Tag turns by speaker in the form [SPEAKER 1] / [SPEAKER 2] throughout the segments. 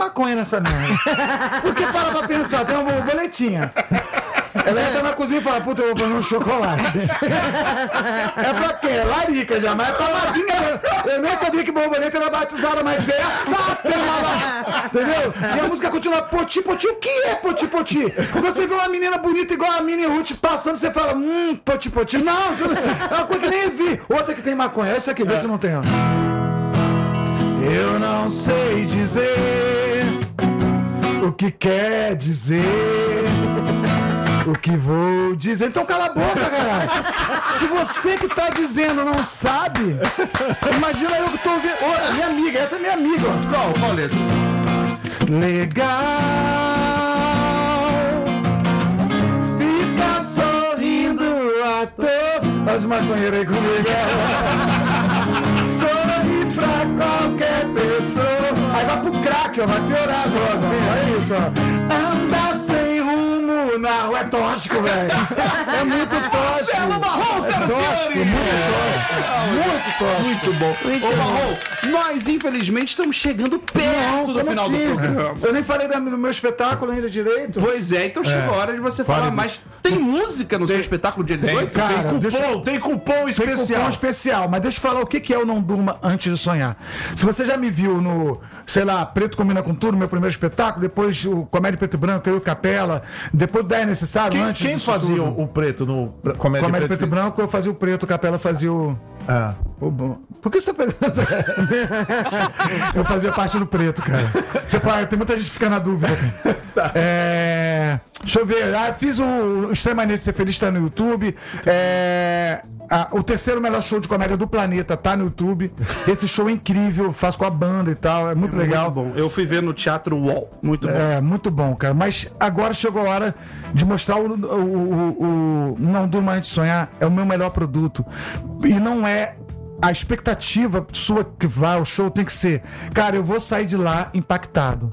[SPEAKER 1] maconha nessa merda. Porque para pra pensar, tem uma borboletinha. Ela entra na cozinha e fala, puta, eu vou fazer um chocolate. É pra quê? É larica já, mas é pra madrinha. Eu nem sabia que borboleta era batizada, mas essa tem lá. Entendeu? E a música continua, poti, poti. O que é poti, poti? Você vê uma menina bonita igual a Minnie Ruth passando, você fala, poti, poti. Não, é uma coisa que nem existe. Outra que tem maconha. Essa aqui, vê se não tem. Ó. Eu não sei dizer o que quer dizer. O que vou dizer? Então cala a boca, caralho. Se você que tá dizendo não sabe, imagina eu que tô ouvindo. Ô, minha amiga, essa é minha amiga.
[SPEAKER 2] Qual letra?
[SPEAKER 1] Legal. Fica sorrindo à toa. As maconheiras aí comigo. Sorri pra qualquer pessoa. Aí vai pro crack, ó. Vai piorar agora. Olha isso, ó. Anda sem rumo na rua. É tóxico, velho. É muito tóxico.
[SPEAKER 2] Marcelo Marrom,
[SPEAKER 1] é tóxico, muito tóxico.
[SPEAKER 2] Muito bom. Ô, Marrom, nós infelizmente estamos chegando perto do final do programa.
[SPEAKER 1] Eu nem falei do meu espetáculo ainda direito.
[SPEAKER 2] Pois é, então chegou a hora de você falar mais. Tem música no seu espetáculo dia 18?
[SPEAKER 1] Cara,
[SPEAKER 3] tem cupom especial.
[SPEAKER 1] Tem cupom especial, mas deixa eu falar o que é o Não Durma Antes de Sonhar. Se você já me viu no, sei lá, Preto Combina com Tudo, meu primeiro espetáculo, depois o Comédia Preto e Branco, eu e o Capela, depois do É Necessário, antes
[SPEAKER 3] quem fazia o preto no
[SPEAKER 1] Comédia Preto e Branco, eu fazia o preto, o Capela fazia o... Por que você pegou essa... Eu fazia parte do preto, cara. Tem muita gente que fica na dúvida. Tá. Deixa eu ver. Fiz o Extremamente Ser Feliz, tá no YouTube. O terceiro melhor show de comédia do planeta tá no YouTube. Esse show é incrível, faço com a banda e tal, é muito legal.
[SPEAKER 2] Muito bom. Eu fui ver no Teatro UOL. Muito bom.
[SPEAKER 1] Muito bom, cara. Mas agora chegou a hora de mostrar o Não Durma Antes de Sonhar. É o meu melhor produto. E não é a expectativa sua que vai ao show, tem que ser, cara, eu vou sair de lá impactado.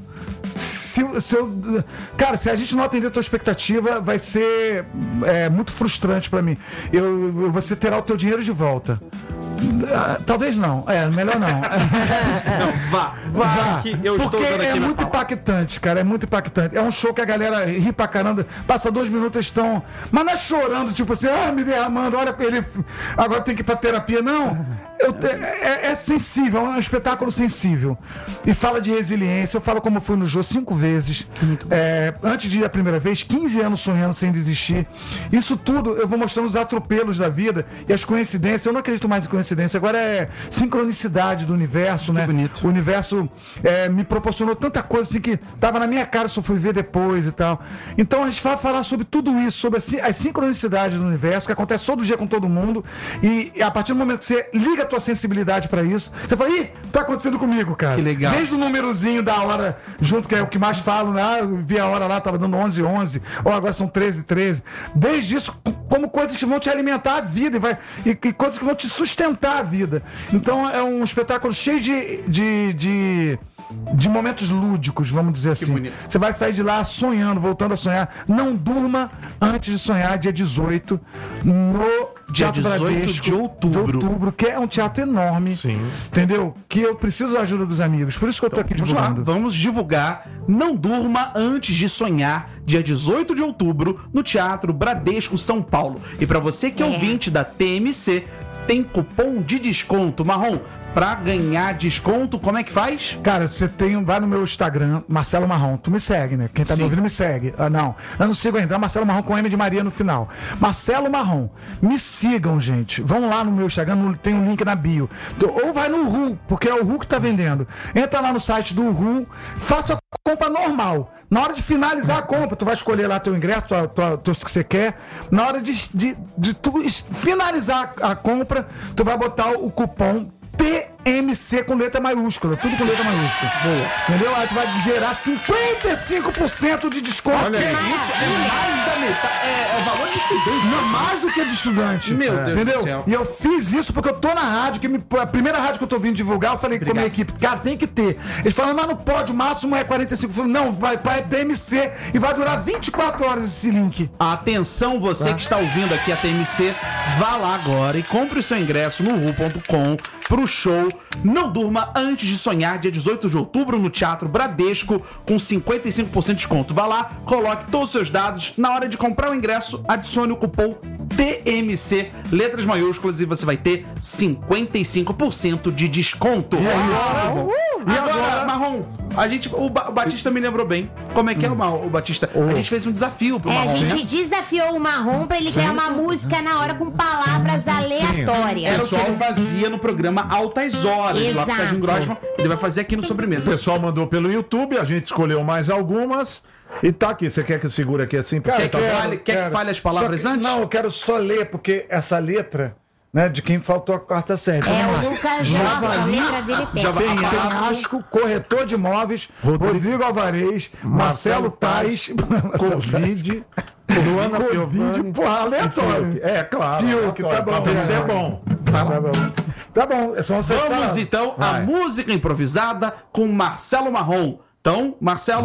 [SPEAKER 1] Cara, se a gente não atender a tua expectativa, vai ser muito frustrante pra mim. Você terá o teu dinheiro de volta. Talvez não. Melhor não.
[SPEAKER 2] Não, vá.
[SPEAKER 1] Que eu estou dando aqui muito impactante, cara. É muito impactante. É um show que a galera ri pra caramba. Passa 2 minutos, eles estão... Mas não é chorando, tipo assim, me derramando, olha ele... Agora tem que ir pra terapia. Não. É sensível, é um espetáculo sensível. E fala de resiliência. Eu falo como fui no Jô 5 vezes. Antes de ir a primeira vez, 15 anos sonhando sem desistir. Isso tudo eu vou mostrando os atropelos da vida e as coincidências. Eu não acredito mais em coincidência. Agora é sincronicidade do universo, né?
[SPEAKER 2] Bonito.
[SPEAKER 1] O universo me proporcionou tanta coisa assim que tava na minha cara, só fui ver depois e tal. Então a gente vai falar sobre tudo isso, sobre as sincronicidades do universo, que acontece todo dia com todo mundo. E a partir do momento que você liga a tua sensibilidade pra isso, você fala, tá acontecendo comigo, cara.
[SPEAKER 2] Que legal.
[SPEAKER 1] Desde o númerozinho da hora junto, que é o que mais falo, né? Eu vi a hora lá, tava dando 11:11, ou agora são 13:13. Desde isso, como coisas que vão te alimentar a vida e coisas que vão te sustentar a vida. Então é um espetáculo cheio de momentos lúdicos, vamos dizer assim.
[SPEAKER 2] Bonito.
[SPEAKER 1] Você vai sair de lá sonhando, voltando a sonhar. Não durma antes de sonhar, dia 18, no
[SPEAKER 2] dia
[SPEAKER 1] Teatro
[SPEAKER 2] 18
[SPEAKER 1] Bradesco,
[SPEAKER 2] de outubro,
[SPEAKER 1] que é um teatro enorme.
[SPEAKER 3] Sim.
[SPEAKER 1] Entendeu? Que eu preciso da ajuda dos amigos. Por isso que eu tô aqui divulgando.
[SPEAKER 2] Vamos divulgar Não Durma Antes de Sonhar, dia 18 de outubro, no Teatro Bradesco, São Paulo. E pra você que é ouvinte da TMC, tem cupom de desconto. Marrom, pra ganhar desconto, como é que faz?
[SPEAKER 1] Cara, vai no meu Instagram, Marcelo Marrom. Tu me segue, né? Quem tá me ouvindo me segue. Não, eu não sigo ainda. Marcelo Marrom com M de Maria no final. Marcelo Marrom. Me sigam, gente. Vão lá no meu Instagram, tem um link na bio. Ou vai no Ru, porque é o Ru que tá vendendo. Entra lá no site do Ru, faça a compra normal. Na hora de finalizar a compra, tu vai escolher lá teu ingresso, teu que você quer. Na hora de tu finalizar a compra, tu vai botar o cupom TMC com letra maiúscula, tudo com letra maiúscula. Boa. Entendeu? Aí tu vai gerar 55% de desconto.
[SPEAKER 2] Olha isso, é mais da metade. É o valor de estudante.
[SPEAKER 1] Não, mais do que de estudante.
[SPEAKER 2] Meu Deus
[SPEAKER 1] entendeu?
[SPEAKER 2] do céu.
[SPEAKER 1] E eu fiz isso porque eu tô na rádio, a primeira rádio que eu tô vindo divulgar, eu falei com a minha equipe, cara, tem que ter. Eles falaram, mas não pode, o máximo é 45. Eu falei, não, vai TMC e vai durar 24 horas esse link.
[SPEAKER 2] Atenção, você que está ouvindo aqui a TMC, vá lá agora e compre o seu ingresso no ru.com pro show Não Durma Antes de Sonhar, dia 18 de outubro, no Teatro Bradesco, com 55% de desconto. Vá lá, coloque todos os seus dados. Na hora de comprar o ingresso, adicione o cupom TMC, letras maiúsculas, e você vai ter 55% de desconto. E agora, Marrom, o Batista me lembrou bem. Como é que é o Batista? A gente fez um desafio pro Marrom.
[SPEAKER 4] A gente desafiou o Marrom pra ele criar uma música na hora com palavras aleatórias.
[SPEAKER 2] Era o que ele fazia no programa Altas Horas, lá pro Sérgio Grossman. Ele vai fazer aqui no
[SPEAKER 3] O
[SPEAKER 2] Sobremesa.
[SPEAKER 3] pessoal mandou pelo YouTube, a gente escolheu mais algumas e tá aqui. Você quer que eu segure aqui assim?
[SPEAKER 2] Quer que fale as palavras antes?
[SPEAKER 1] Não, eu quero só ler, porque essa letra, né, de quem faltou a quarta série.
[SPEAKER 4] O Lucas Jovem, a letra dele pega.
[SPEAKER 1] Penhasco, corretor de imóveis, Rodrigo Alvarez, Marcelo Tais,
[SPEAKER 3] Covid, Luana Piovani,
[SPEAKER 1] porra, aleatório.
[SPEAKER 3] É, claro.
[SPEAKER 1] Fiuk, tá bom.
[SPEAKER 3] Esse é bom.
[SPEAKER 1] Tá bom, são vocês.
[SPEAKER 2] Vamos então à música improvisada com Marcelo Marrom. Então, Marcelo,